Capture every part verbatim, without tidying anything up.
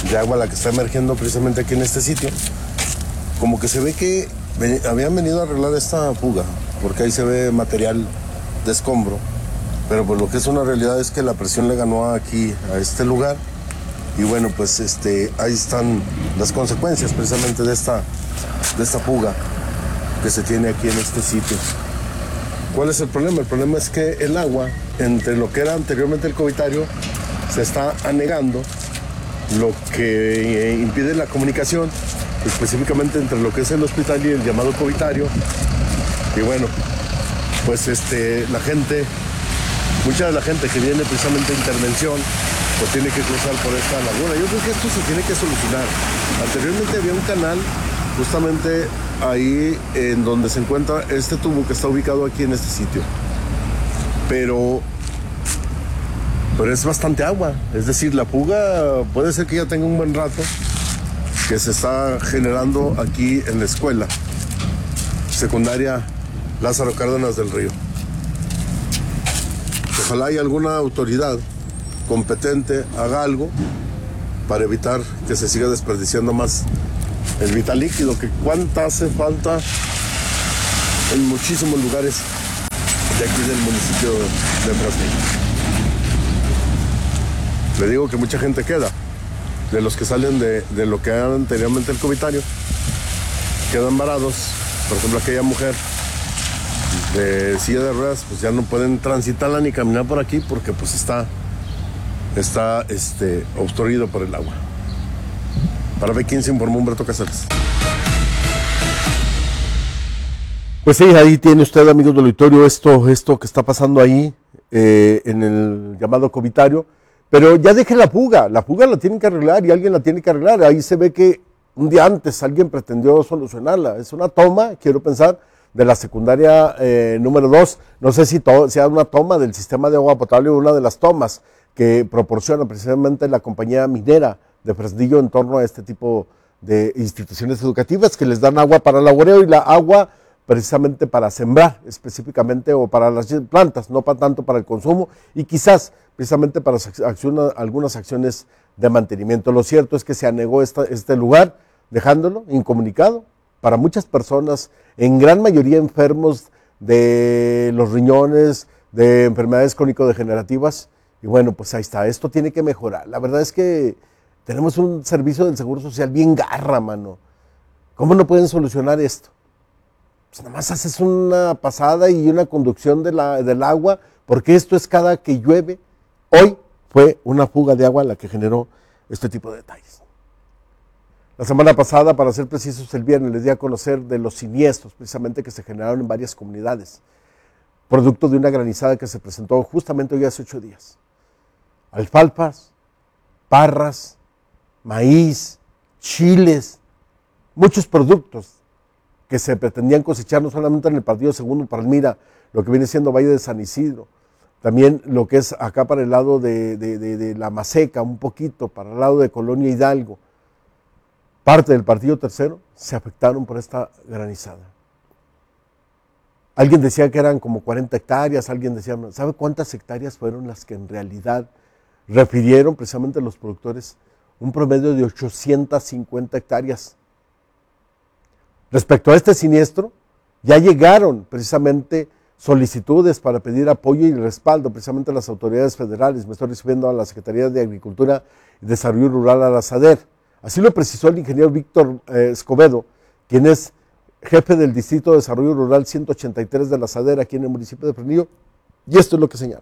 de agua la que está emergiendo precisamente aquí en este sitio. Como que se ve que ven, habían venido a arreglar esta fuga, porque ahí se ve material de escombro. Pero pues lo que es una realidad es que la presión le ganó aquí a este lugar. Y bueno, pues este, ahí están las consecuencias precisamente de esta, de esta fuga que se tiene aquí en este sitio. ¿Cuál es el problema? El problema es que el agua, entre lo que era anteriormente el covitario, se está anegando, lo que impide la comunicación, específicamente entre lo que es el hospital y el llamado covitario. Y bueno, pues este, la gente, mucha de la gente que viene precisamente a intervención, pues tiene que cruzar por esta laguna. Yo creo que esto se tiene que solucionar. Anteriormente había un canal justamente ahí en donde se encuentra este tubo que está ubicado aquí en este sitio. Pero, pero es bastante agua. Es decir, la fuga puede ser que ya tenga un buen rato que se está generando aquí en la escuela secundaria Lázaro Cárdenas del Río. Ojalá haya alguna autoridad competente haga algo para evitar que se siga desperdiciando más el vital líquido, que cuánta hace falta en muchísimos lugares de aquí del municipio de Fresnillo. Le digo que mucha gente queda, de los que salen de, de lo que era anteriormente el covitario, quedan varados. Por ejemplo, aquella mujer de silla de ruedas, pues ya no pueden transitarla ni caminar por aquí porque pues está está este, obstruido por el agua. Para B quince informó Humberto Cáceres. Pues sí, ahí tiene usted, amigos del auditorio, esto, esto que está pasando ahí eh, en el llamado covitario. Pero ya deje la fuga, la fuga la tienen que arreglar y alguien la tiene que arreglar. Ahí se ve que un día antes alguien pretendió solucionarla. Es una toma, quiero pensar, de la secundaria eh, número dos. No sé si to- sea una toma del sistema de agua potable o una de las tomas que proporciona precisamente la compañía minera de Fresnillo en torno a este tipo de instituciones educativas que les dan agua para el laboreo y la agua precisamente para sembrar específicamente o para las plantas, no para tanto para el consumo y quizás precisamente para acción, algunas acciones de mantenimiento. Lo cierto es que se anegó esta, este lugar dejándolo incomunicado para muchas personas, en gran mayoría enfermos de los riñones, de enfermedades crónico-degenerativas. Y bueno, pues ahí está, esto tiene que mejorar. La verdad es que tenemos un servicio del Seguro Social bien garra, mano. ¿Cómo no pueden solucionar esto? Pues nada más haces una pasada y una conducción de la, del agua, porque esto es cada que llueve. Hoy fue una fuga de agua la que generó este tipo de detalles. La semana pasada, para ser precisos, el viernes les di a conocer de los siniestros precisamente que se generaron en varias comunidades, producto de una granizada que se presentó justamente hoy hace ocho días. Alfalfas, parras, maíz, chiles, muchos productos que se pretendían cosechar no solamente en el partido segundo Palmira, lo que viene siendo Valle de San Isidro, también lo que es acá para el lado de, de, de, de La Maseca, un poquito, para el lado de Colonia Hidalgo, parte del partido tercero, se afectaron por esta granizada. Alguien decía que eran como cuarenta hectáreas, alguien decía, ¿sabe cuántas hectáreas fueron las que en realidad refirieron precisamente los productores? Un promedio de ochocientas cincuenta hectáreas. Respecto a este siniestro, ya llegaron precisamente solicitudes para pedir apoyo y respaldo precisamente a las autoridades federales. Me estoy refiriendo a la Secretaría de Agricultura y Desarrollo Rural, a la SADER. Así lo precisó el ingeniero Víctor eh, Escobedo, quien es jefe del Distrito de Desarrollo Rural ciento ochenta y tres de la SADER aquí en el municipio de Fresnillo, y esto es lo que señala.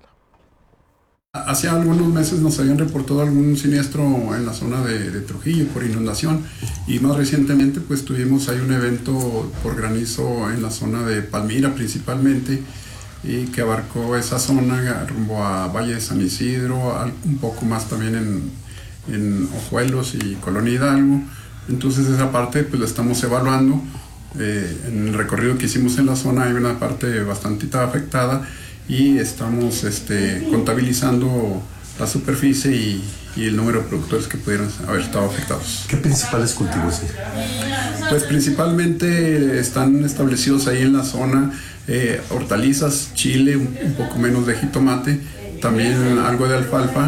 Hace algunos meses nos habían reportado algún siniestro en la zona de, de Trujillo por inundación y más recientemente pues tuvimos ahí un evento por granizo en la zona de Palmira principalmente y que abarcó esa zona rumbo a Valle de San Isidro, un poco más también en, en Ojuelos y Colonia Hidalgo. Entonces esa parte pues la estamos evaluando. Eh, en el recorrido que hicimos en la zona hay una parte bastante afectada y estamos este, contabilizando la superficie y, y el número de productores que pudieran haber estado afectados. ¿Qué principales cultivos hay? Pues principalmente están establecidos ahí en la zona eh, hortalizas, chile, un, un poco menos de jitomate, también algo de alfalfa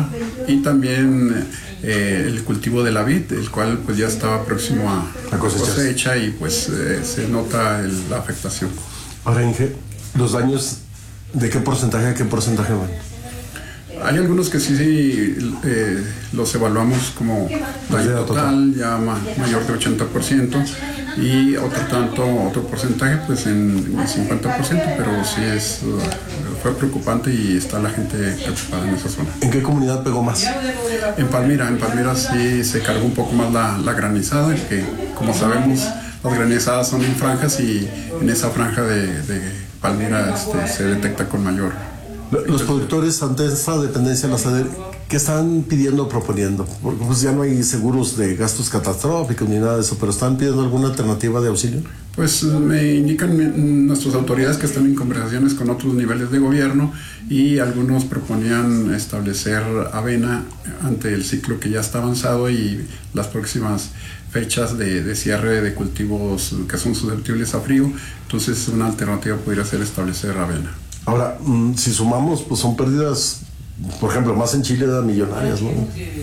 y también eh, el cultivo de la vid, el cual pues ya estaba próximo a la cosecha y pues eh, se nota el, la afectación. Ahora, Inge, ¿los daños de qué porcentaje a qué porcentaje van? Hay algunos que sí, sí eh, los evaluamos como daño total, total, ya ma, mayor de ochenta por ciento, y otro tanto, otro porcentaje pues en cincuenta por ciento, pero sí es, uh, fue preocupante y está la gente preocupada en esa zona. ¿En qué comunidad pegó más? En Palmira, en Palmira sí se cargó un poco más la, la granizada, que como sabemos las granizadas son en franjas y en esa franja de, de Palmira este, se detecta con mayor. Los productores ante esta dependencia de la SEDER, ¿qué están pidiendo o proponiendo? Porque pues ya no hay seguros de gastos catastróficos ni nada de eso, pero ¿están pidiendo alguna alternativa de auxilio? Pues me indican nuestras autoridades que están en conversaciones con otros niveles de gobierno y algunos proponían establecer avena ante el ciclo que ya está avanzado y las próximas fechas de, de cierre de cultivos que son susceptibles a frío. Entonces una alternativa podría ser establecer avena. Ahora, si sumamos, pues son pérdidas, por ejemplo, más en Chile de millonarias, ¿no?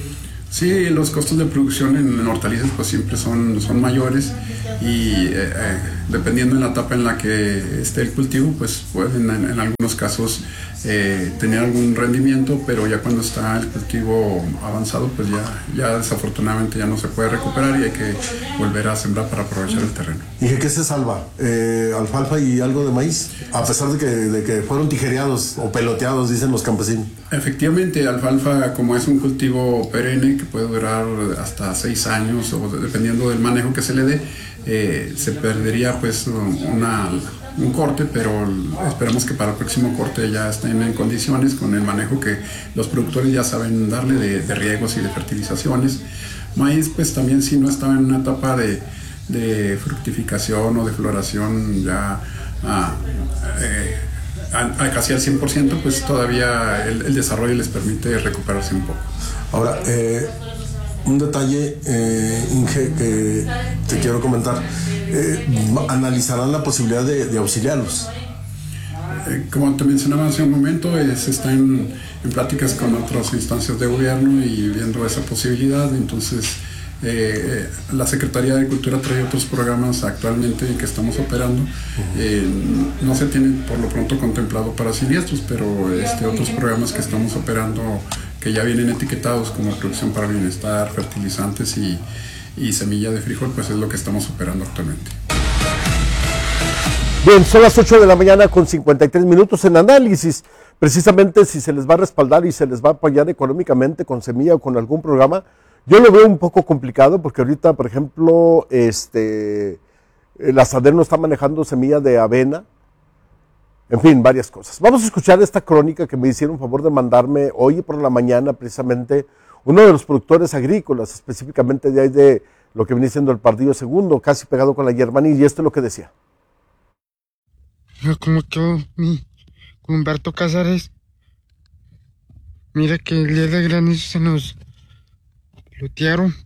Sí, los costos de producción en hortalizas pues siempre son, son mayores y eh, eh, dependiendo de la etapa en la que esté el cultivo, pues pueden en, en algunos casos eh, tener algún rendimiento, pero ya cuando está el cultivo avanzado, pues ya, ya desafortunadamente ya no se puede recuperar y hay que volver a sembrar para aprovechar el terreno. ¿Y qué se salva? Eh, ¿Alfalfa y algo de maíz? A pesar de que, de que fueron tijereados o peloteados, dicen los campesinos. Efectivamente, alfalfa, como es un cultivo perenne que puede durar hasta seis años o dependiendo del manejo que se le dé, eh, se perdería pues una, un corte, pero esperamos que para el próximo corte ya estén en condiciones con el manejo que los productores ya saben darle de, de riegos y de fertilizaciones. Maíz pues también si no estaba en una etapa de, de fructificación o de floración ya ah, eh, a, a casi al cien por ciento, pues todavía el, el desarrollo les permite recuperarse un poco. Ahora, eh, un detalle, eh, Inge, que te quiero comentar. Eh, ¿Analizarán la posibilidad de, de auxiliarlos? Eh, como te mencionaba hace un momento, eh, se está en, en pláticas con otras instancias de gobierno y viendo esa posibilidad. Entonces, eh, la Secretaría de Agricultura trae otros programas actualmente que estamos operando. Eh, no se tienen por lo pronto contemplado para siniestros, pero este, otros programas que estamos operando que ya vienen etiquetados como producción para bienestar, fertilizantes y, y semilla de frijol, pues es lo que estamos operando actualmente. Bien, son las ocho de la mañana con cincuenta y tres minutos en análisis. Precisamente si se les va a respaldar y se les va a apoyar económicamente con semilla o con algún programa, yo lo veo un poco complicado porque ahorita, por ejemplo, este, la SADER no está manejando semilla de avena. En fin, varias cosas. Vamos a escuchar esta crónica que me hicieron favor de mandarme hoy por la mañana, precisamente uno de los productores agrícolas, específicamente de ahí de lo que viene siendo el Pardillo Segundo, casi pegado con la Germaní, y esto es lo que decía. Como quedó mi Humberto Cázares. Mira que el día de granizo se nos lutearon